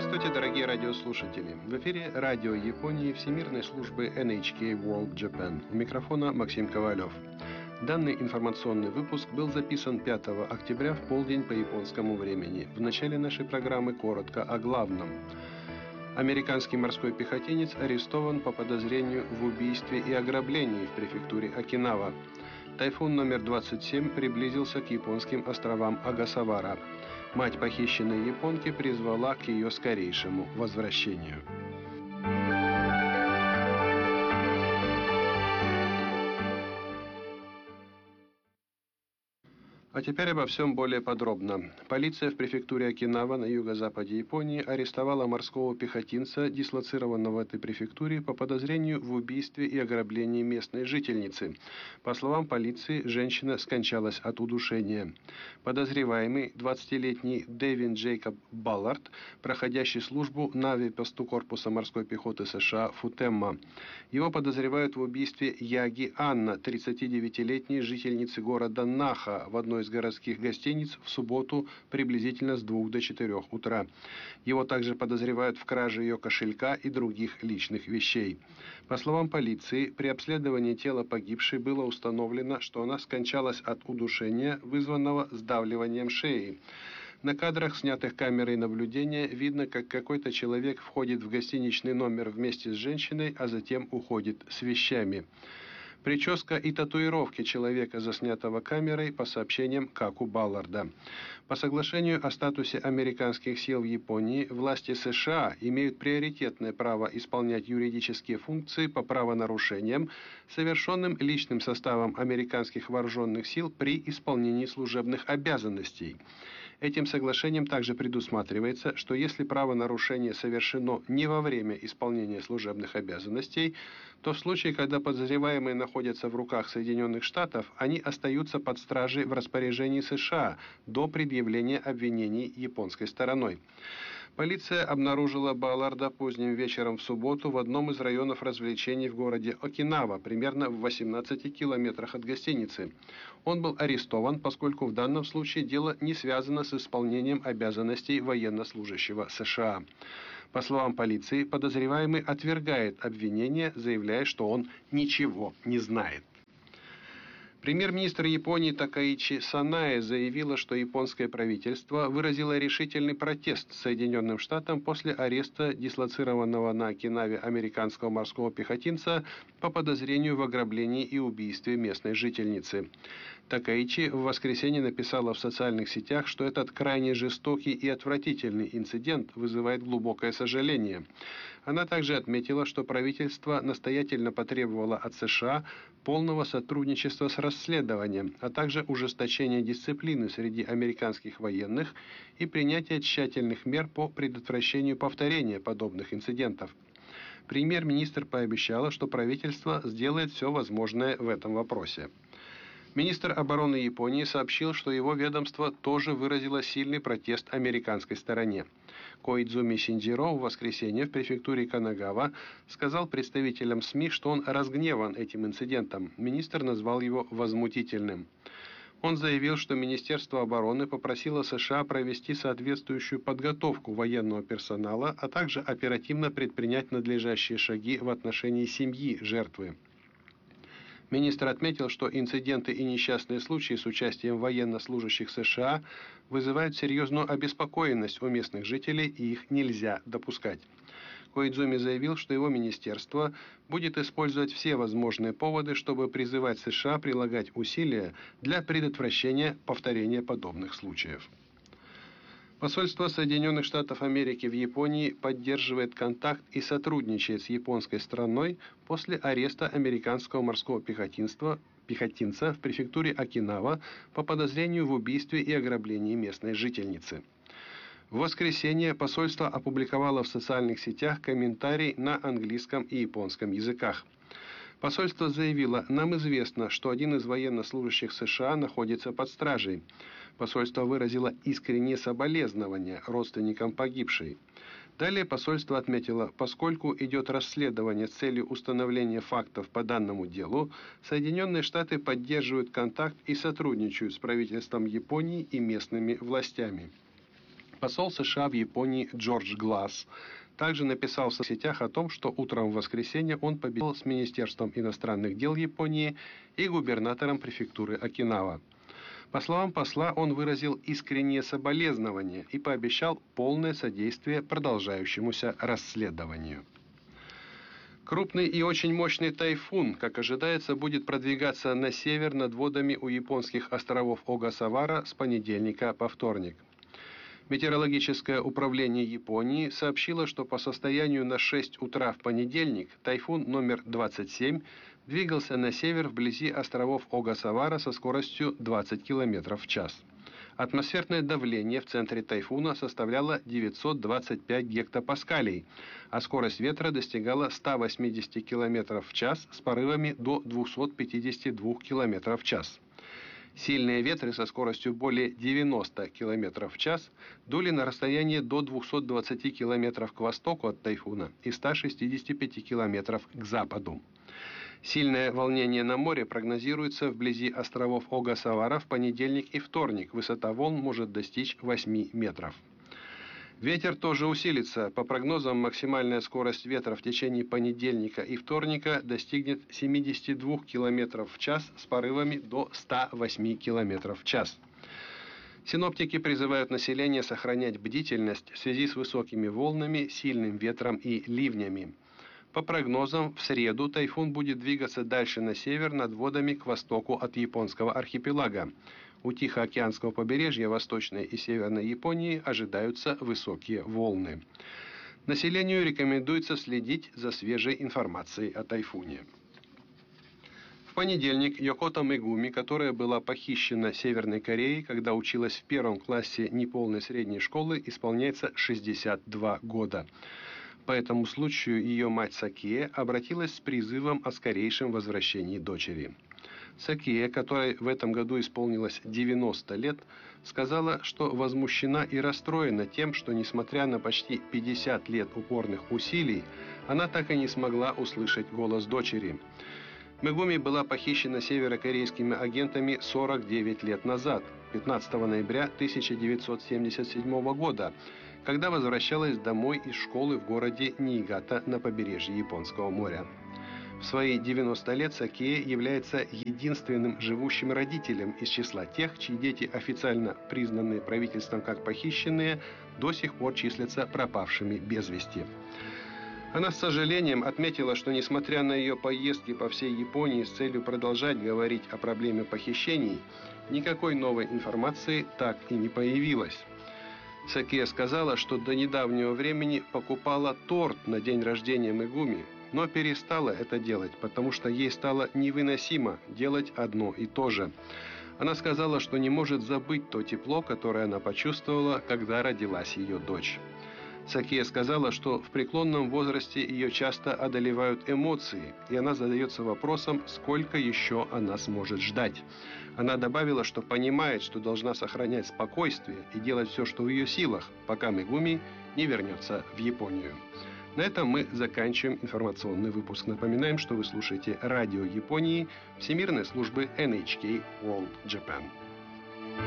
Здравствуйте, дорогие радиослушатели! В эфире радио Японии Всемирной службы NHK World Japan. У микрофона Максим Ковалев. Данный информационный выпуск был записан 5 октября в полдень по японскому времени. В начале нашей программы коротко о главном. Американский морской пехотинец арестован по подозрению в убийстве и ограблении в префектуре Окинава. Тайфун номер 27 приблизился к японским островам Огасавара. Мать похищенной японки призвала к ее скорейшему возвращению. А теперь обо всем более подробно. Полиция в префектуре Окинава на юго-западе Японии арестовала морского пехотинца, дислоцированного в этой префектуре, по подозрению в убийстве и ограблении местной жительницы. По словам полиции, женщина скончалась от удушения. Подозреваемый, 20-летний Дэвин Джейкоб Баллард, проходящий службу на авиапосту корпуса морской пехоты США Футемма. Его подозревают в убийстве Яги Анна, 39-летней жительницы города Наха, в одной из городских гостиниц в субботу приблизительно с 2 до 4 утра. Его также подозревают в краже ее кошелька и других личных вещей. По словам полиции, при обследовании тела погибшей было установлено, что она скончалась от удушения, вызванного сдавливанием шеи. На кадрах, снятых камерой наблюдения, видно, как какой-то человек входит в гостиничный номер вместе с женщиной, а затем уходит с вещами. Прическа и татуировки человека, заснятого камерой, по сообщениям Каку Балларда. По соглашению о статусе американских сил в Японии, власти США имеют приоритетное право исполнять юридические функции по правонарушениям, совершенным личным составом американских вооруженных сил при исполнении служебных обязанностей. Этим соглашением также предусматривается, что если правонарушение совершено не во время исполнения служебных обязанностей, то в случае, когда подозреваемые находятся в руках Соединенных Штатов, они остаются под стражей в распоряжении США до предъявления обвинений японской стороной. Полиция обнаружила Балларда поздним вечером в субботу в одном из районов развлечений в городе Окинава, примерно в 18 километрах от гостиницы. Он был арестован, поскольку в данном случае дело не связано с исполнением обязанностей военнослужащего США. По словам полиции, подозреваемый отвергает обвинения, заявляя, что он ничего не знает. Премьер-министр Японии Такаичи Санае заявила, что японское правительство выразило решительный протест Соединенным Штатам после ареста дислоцированного на Окинаве американского морского пехотинца по подозрению в ограблении и убийстве местной жительницы. Такаичи в воскресенье написала в социальных сетях, что этот крайне жестокий и отвратительный инцидент вызывает глубокое сожаление. Она также отметила, что правительство настоятельно потребовало от США полного сотрудничества с расследованием, а также ужесточения дисциплины среди американских военных и принятия тщательных мер по предотвращению повторения подобных инцидентов. Премьер-министр пообещала, что правительство сделает все возможное в этом вопросе. Министр обороны Японии сообщил, что его ведомство тоже выразило сильный протест американской стороне. Коидзуми Синдзиро в воскресенье в префектуре Канагава сказал представителям СМИ, что он разгневан этим инцидентом. Министр назвал его возмутительным. Он заявил, что Министерство обороны попросило США провести соответствующую подготовку военного персонала, а также оперативно предпринять надлежащие шаги в отношении семьи жертвы. Министр отметил, что инциденты и несчастные случаи с участием военнослужащих США вызывают серьезную обеспокоенность у местных жителей, и их нельзя допускать. Коидзуми заявил, что его министерство будет использовать все возможные поводы, чтобы призывать США прилагать усилия для предотвращения повторения подобных случаев. Посольство Соединенных Штатов Америки в Японии поддерживает контакт и сотрудничает с японской стороной после ареста американского морского пехотинца в префектуре Окинава по подозрению в убийстве и ограблении местной жительницы. В воскресенье посольство опубликовало в социальных сетях комментарий на английском и японском языках. Посольство заявило: «Нам известно, что один из военнослужащих США находится под стражей». Посольство выразило искренние соболезнования родственникам погибшей. Далее посольство отметило: поскольку идет расследование с целью установления фактов по данному делу, Соединенные Штаты поддерживают контакт и сотрудничают с правительством Японии и местными властями. Посол США в Японии Джордж Гласс также написал в соцсетях о том, что утром в воскресенье он побеседовал с Министерством иностранных дел Японии и губернатором префектуры Окинава. По словам посла, он выразил искреннее соболезнование и пообещал полное содействие продолжающемуся расследованию. Крупный и очень мощный тайфун, как ожидается, будет продвигаться на север над водами у японских островов Огасавара с понедельника по вторник. Метеорологическое управление Японии сообщило, что по состоянию на 6 утра в понедельник тайфун номер 27 двигался на север вблизи островов Огасавара со скоростью 20 км в час. Атмосферное давление в центре тайфуна составляло 925 гектопаскалей, а скорость ветра достигала 180 км в час с порывами до 252 км в час. Сильные ветры со скоростью более 90 км в час дули на расстояние до 220 км к востоку от тайфуна и 165 км к западу. Сильное волнение на море прогнозируется вблизи островов Огасавара в понедельник и вторник. Высота волн может достичь 8 метров. Ветер тоже усилится. По прогнозам, максимальная скорость ветра в течение понедельника и вторника достигнет 72 км в час с порывами до 108 км в час. Синоптики призывают население сохранять бдительность в связи с высокими волнами, сильным ветром и ливнями. По прогнозам, в среду тайфун будет двигаться дальше на север над водами к востоку от японского архипелага. У Тихоокеанского побережья Восточной и Северной Японии ожидаются высокие волны. Населению рекомендуется следить за свежей информацией о тайфуне. В понедельник Йокото Мегуми, которая была похищена Северной Кореей, когда училась в первом классе неполной средней школы, исполняется 62 года. По этому случаю ее мать Сакие обратилась с призывом о скорейшем возвращении дочери. Сакие, которой в этом году исполнилось 90 лет, сказала, что возмущена и расстроена тем, что, несмотря на почти 50 лет упорных усилий, она так и не смогла услышать голос дочери. Мегуми была похищена северокорейскими агентами 49 лет назад, 15 ноября 1977 года, когда возвращалась домой из школы в городе Ниигата на побережье Японского моря. В свои 90 лет Сакие является единственным живущим родителем из числа тех, чьи дети, официально признанные правительством как похищенные, до сих пор числятся пропавшими без вести. Она с сожалением отметила, что несмотря на ее поездки по всей Японии с целью продолжать говорить о проблеме похищений, никакой новой информации так и не появилось. Сакие сказала, что до недавнего времени покупала торт на день рождения Мегуми, но перестала это делать, потому что ей стало невыносимо делать одно и то же. Она сказала, что не может забыть то тепло, которое она почувствовала, когда родилась ее дочь. Сакие сказала, что в преклонном возрасте ее часто одолевают эмоции, и она задается вопросом, сколько еще она сможет ждать. Она добавила, что понимает, что должна сохранять спокойствие и делать все, что в ее силах, пока Мегуми не вернется в Японию. На этом мы заканчиваем информационный выпуск. Напоминаем, что вы слушаете радио Японии Всемирной службы NHK World Japan.